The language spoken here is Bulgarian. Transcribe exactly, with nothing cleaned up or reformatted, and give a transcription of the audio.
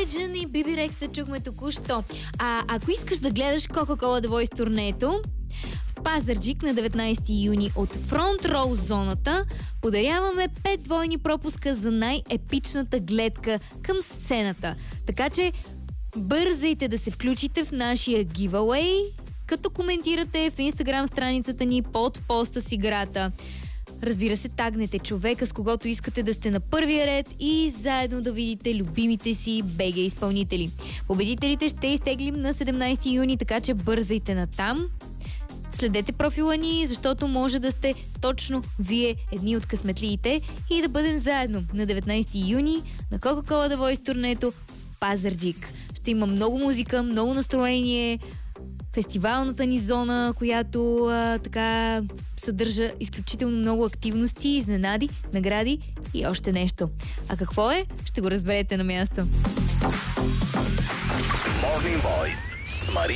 Imagine и Биби Рекс се чухме току-що. А ако искаш да гледаш Coca-Cola The Voice турнето, в Пазарджик на деветнайсети юни от Front Row зоната подаряваме пет двойни пропуска за най-епичната гледка към сцената. Така че бързайте да се включите в нашия giveaway, като коментирате в Инстаграм страницата ни под поста с играта. Разбира се, тагнете човека, с когото искате да сте на първия ред и заедно да видите любимите си БГ изпълнители. Победителите ще изтеглим на седемнайсети юни, така че бързайте натам. Следете профила ни, защото може да сте точно вие едни от късметлиите и да бъдем заедно на деветнайсети юни на Coca-Cola The Voice турнето в Пазарджик. Ще има много музика, много настроение, фестивалната ни зона, която а, така съдържа изключително много активности, изненади, награди и още нещо. А какво е? Ще го разберете на място. Morning Voice с Мария